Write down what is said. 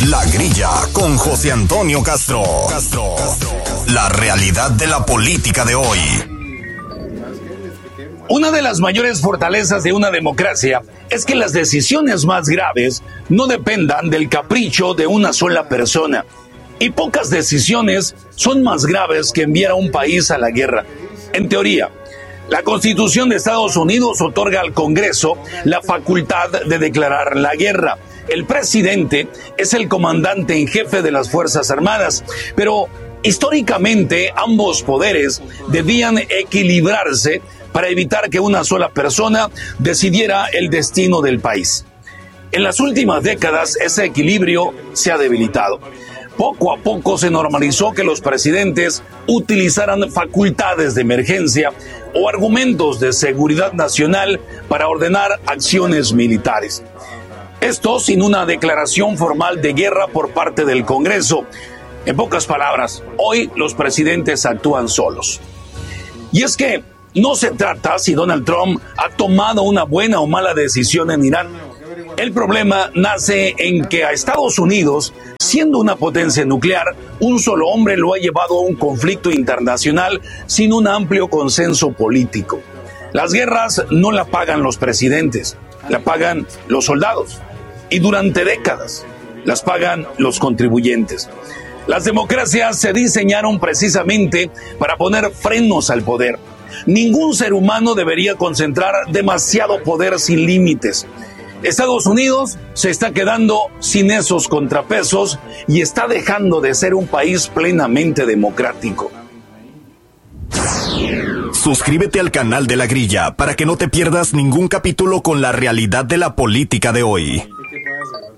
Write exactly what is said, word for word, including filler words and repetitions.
La Grilla con José Antonio Castro. Castro. La realidad de la política de hoy. Una de las mayores fortalezas de una democracia es que las decisiones más graves no dependan del capricho de una sola persona. Y pocas decisiones son más graves que enviar a un país a la guerra. En teoría, la Constitución de Estados Unidos otorga al Congreso la facultad de declarar la guerra. El presidente es el comandante en jefe de las Fuerzas Armadas, pero históricamente ambos poderes debían equilibrarse para evitar que una sola persona decidiera el destino del país. En las últimas décadas ese equilibrio se ha debilitado. Poco a poco se normalizó que los presidentes utilizaran facultades de emergencia o argumentos de seguridad nacional para ordenar acciones militares. Esto sin una declaración formal de guerra por parte del Congreso. En pocas palabras, hoy los presidentes actúan solos. Y es que no se trata si Donald Trump ha tomado una buena o mala decisión en Irán. El problema nace en que a Estados Unidos, siendo una potencia nuclear, un solo hombre lo ha llevado a un conflicto internacional sin un amplio consenso político. Las guerras no la pagan los presidentes, la pagan los soldados. Y durante décadas las pagan los contribuyentes. Las democracias se diseñaron precisamente para poner frenos al poder. Ningún ser humano debería concentrar demasiado poder sin límites. Estados Unidos se está quedando sin esos contrapesos y está dejando de ser un país plenamente democrático. Suscríbete al canal de La Grilla para que no te pierdas ningún capítulo con la realidad de la política de hoy.